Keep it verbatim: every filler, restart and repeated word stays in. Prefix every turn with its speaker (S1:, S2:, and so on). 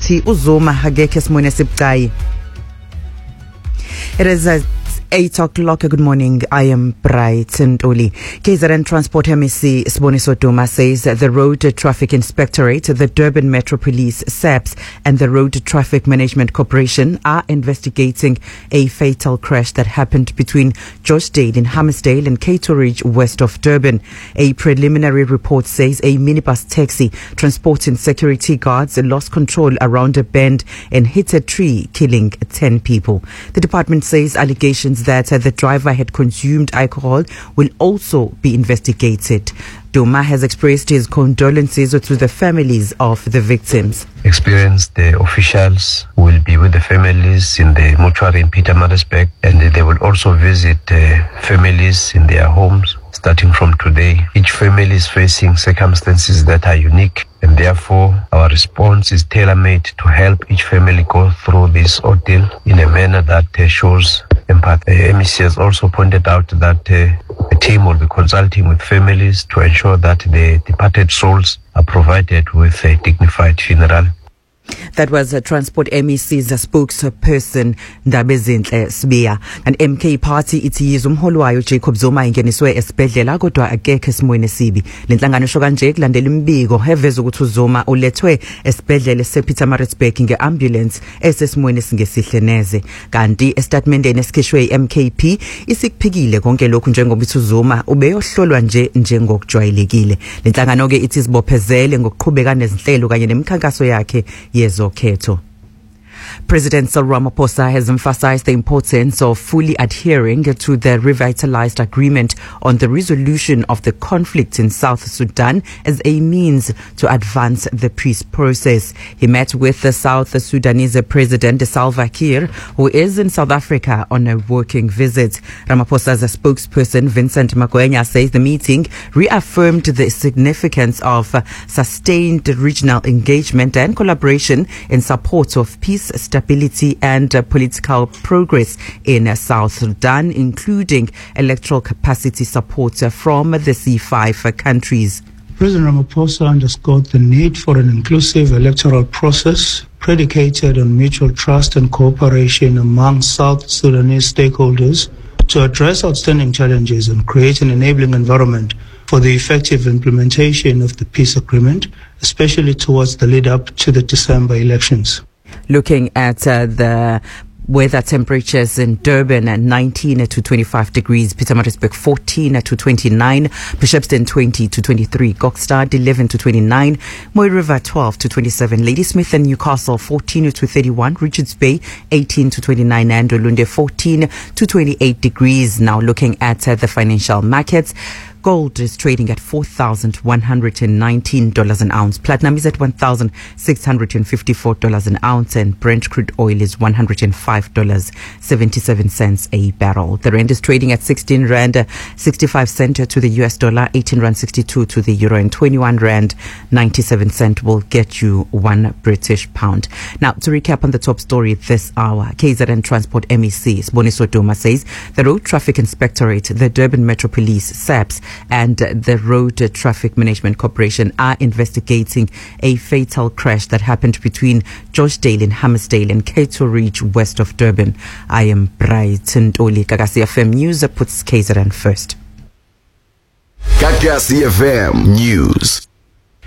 S1: ukuthi uZuma akekho esimweni esibucayi. It is a eight o'clock. Good morning. I am Bright Ntuli. K Z N Transport M E C Siboniso Duma says the Road Traffic Inspectorate, the Durban Metro Police, S A P S, and the Road Traffic Management Corporation are investigating a fatal crash that happened between Georgedale in Hammersdale and Cato Ridge west of Durban. A preliminary report says a minibus taxi transporting security guards lost control around a bend and hit a tree, killing ten people. The department says allegations that uh, the driver had consumed alcohol will also be investigated. Duma has expressed his condolences to the families of the victims.
S2: Experienced uh, officials will be with the families in the mortuary in Pietermaritzburg, and they will also visit uh, families in their homes starting from today. Each family is facing circumstances that are unique, and therefore our response is tailor-made to help each family go through this ordeal in a manner that uh, shows empathy. Uh, M E C has also pointed out that uh, the team will be consulting with families to ensure that the departed souls are provided with a dignified funeral.
S1: That was a Transport M E C's spokesperson Ndabezinhle Sibiya. An M K party ithi yizo umholi wayo Jacob Zuma ingeniswe esibhedlela kodwa akekho esimweni esibi. Lenhlangano sho kanje kulandela imbiko eveza ukuthi uZuma ulethwe esibhedlela sePietermaritzburg ngeambulance esesimweni singesihle neze. Kanti estatementeni esikhishwe i-M K P isikuphikile konke lokhu njengoba ithi uZuma ubeyohlolwa nje njengokujwayelekile. Lenhlangano ke ithi sibophezele ngokuqhubeka nezinhlelo kanye nemikhankaso yakhe yezokhetho. President Cyril Ramaphosa has emphasized the importance of fully adhering to the revitalized agreement on the resolution of the conflict in South Sudan as a means to advance the peace process. He met with the South Sudanese President Salva Kiir, who is in South Africa on a working visit. Ramaphosa's spokesperson Vincent Magwenya says the meeting reaffirmed the significance of sustained regional engagement and collaboration in support of peace, stability and uh, political progress in uh, South Sudan, including electoral capacity support uh, from the C five uh, countries.
S3: President Ramaphosa underscored the need for an inclusive electoral process predicated on mutual trust and cooperation among South Sudanese stakeholders to address outstanding challenges and create an enabling environment for the effective implementation of the peace agreement, especially towards the lead up to the December elections.
S1: Looking at uh, the weather temperatures in Durban at nineteen to twenty-five degrees, Pietermaritzburg fourteen to twenty-nine, Bishopston twenty to twenty-three, Kokstad eleven to twenty-nine, Moy River twelve to twenty-seven, Ladysmith and Newcastle fourteen to thirty-one, Richards Bay eighteen to twenty-nine, and Olunde fourteen to twenty-eight degrees. Now looking at uh, the financial markets. Gold is trading at four thousand one hundred nineteen dollars an ounce. Platinum is at one thousand six hundred fifty-four dollars an ounce. And Brent crude oil is one hundred five dollars and seventy-seven cents a barrel. The rand is trading at sixteen rand sixty-five cents to the U S dollar, eighteen rand sixty-two to the euro, and twenty-one rand ninety-seven cents will get you one British pound. Now, to recap on the top story this hour, K Z N Transport M E C Siboniso Duma says the Road Traffic Inspectorate, the Durban Metro Police, S A P S, and the Road Traffic Management Corporation are investigating a fatal crash that happened between Georgedale in Hammersdale and Cato Ridge west of Durban. I am Bright Ntuli. Kakasi F M News puts K Z N first.
S4: Kakasi F M News.